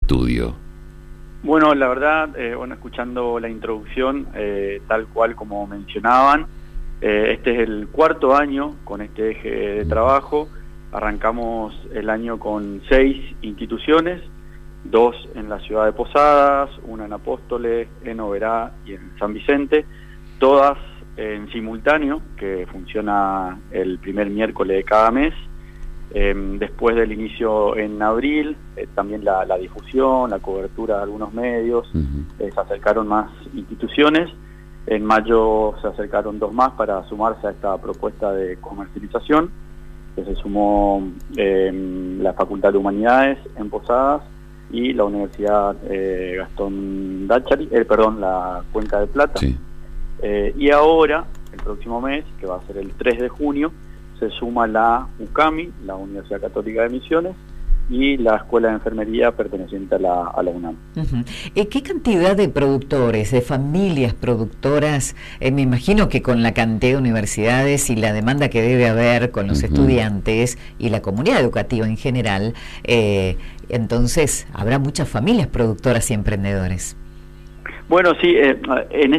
estudio? Bueno, la verdad, escuchando la introducción, tal cual como mencionaban, este es el cuarto año con este eje de trabajo. Arrancamos el año con 6 instituciones, 2 en la ciudad de Posadas, una en Apóstoles, en Oberá y en San Vicente, todas en simultáneo, que funciona el primer miércoles de cada mes. Después del inicio en abril, también la difusión, la cobertura de algunos medios, se acercaron más instituciones. En mayo se acercaron 2 más para sumarse a esta propuesta de comercialización, que se sumó la Facultad de Humanidades en Posadas y la Universidad Gastón Dáchari, la Cuenca del Plata. Sí. Y ahora, el próximo mes, que va a ser el 3 de junio, se suma la UCAMI, la Universidad Católica de Misiones, y la Escuela de Enfermería perteneciente a la UNAM. ¿Qué cantidad de productores, de familias productoras? Me imagino que con la cantidad de universidades y la demanda que debe haber con los estudiantes y la comunidad educativa en general, entonces habrá muchas familias productoras y emprendedores. Bueno, sí, en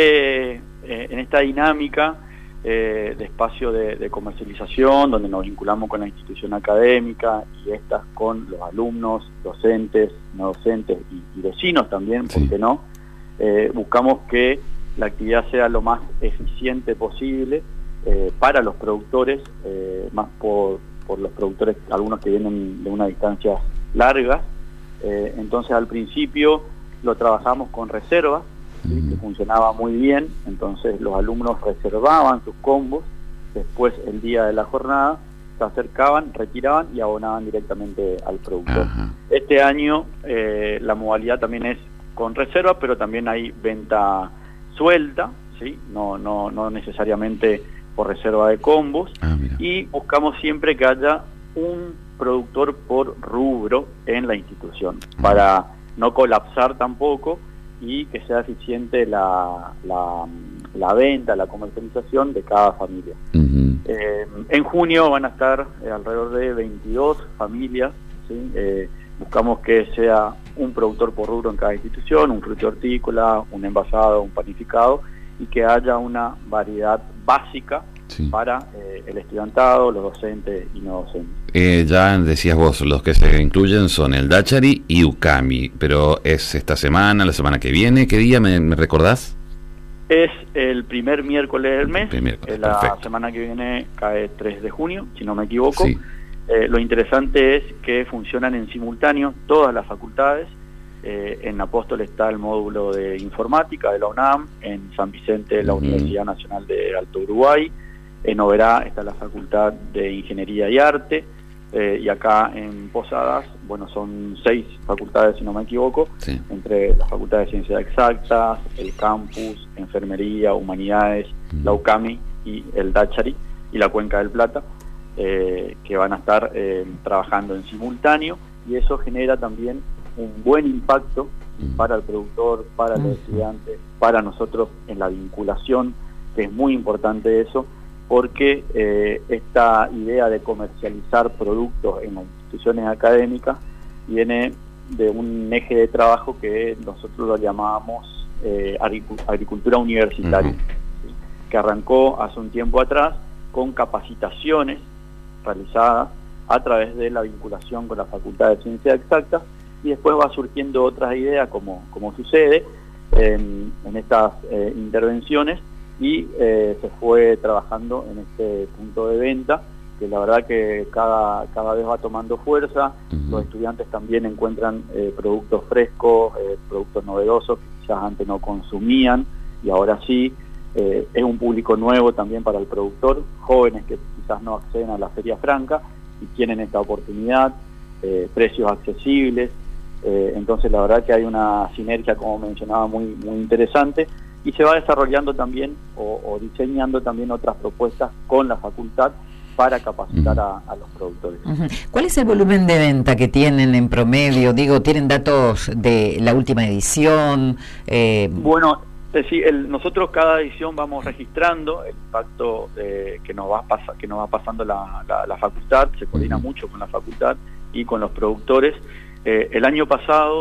esta dinámica de espacio de comercialización, donde nos vinculamos con la institución académica y estas con los alumnos, docentes, no docentes y vecinos también, ¿por qué no? Buscamos que la actividad sea lo más eficiente posible para los productores, más por los productores, algunos que vienen de una distancia larga. Entonces al principio lo trabajamos con reservas, ¿sí? Que funcionaba muy bien. Entonces los alumnos reservaban sus combos, después el día de la jornada se acercaban, retiraban y abonaban directamente al productor. Este año la modalidad también es con reserva, pero también hay venta suelta, ¿sí? No necesariamente por reserva de combos, y buscamos siempre que haya un productor por rubro en la institución, para no colapsar tampoco y que sea eficiente la venta, la comercialización de cada familia. En junio van a estar alrededor de 22 familias, ¿sí? Buscamos que sea un productor por rubro en cada institución, un fruto hortícola, un envasado, un panificado, y que haya una variedad básica para el estudiantado, los docentes y no docentes. Ya decías vos, los que se incluyen son el Dáchari y UCAMI, pero ¿es esta semana, la semana que viene? ¿Qué día me recordás? Es el primer miércoles del mes, la perfecto. Semana que viene cae 3 de junio, si no me equivoco. Lo interesante es que funcionan en simultáneo todas las facultades. En Apóstoles está el módulo de informática de la UNAM, en San Vicente la Universidad Nacional de Alto Uruguay, en Oberá está la Facultad de Ingeniería y Arte, y acá en Posadas, son 6 facultades si no me equivoco, entre las facultades de Ciencias Exactas, el Campus, Enfermería, Humanidades, la UCAMI y el Dáchari y la Cuenca del Plata, que van a estar trabajando en simultáneo, y eso genera también un buen impacto para el productor, para los estudiantes, para nosotros en la vinculación, que es muy importante eso, porque esta idea de comercializar productos en las instituciones académicas viene de un eje de trabajo que nosotros lo llamábamos agricultura universitaria, ¿sí? Que arrancó hace un tiempo atrás con capacitaciones realizadas a través de la vinculación con la Facultad de Ciencias Exactas, y después va surgiendo otras ideas, como sucede en estas intervenciones, y se fue trabajando en este punto de venta, que la verdad que cada vez va tomando fuerza. Los estudiantes también encuentran productos frescos, productos novedosos que quizás antes no consumían, y ahora sí. Es un público nuevo también para el productor, jóvenes que quizás no acceden a la Feria Franca y tienen esta oportunidad, precios accesibles. Entonces la verdad que hay una sinergia, como mencionaba, muy interesante, y se va desarrollando también o diseñando también otras propuestas con la facultad para capacitar a los productores. ¿Cuál es el volumen de venta que tienen en promedio? Digo, ¿tienen datos de la última edición? Nosotros cada edición vamos registrando el impacto que nos va pasando la facultad. Se coordina mucho con la facultad y con los productores. El año pasado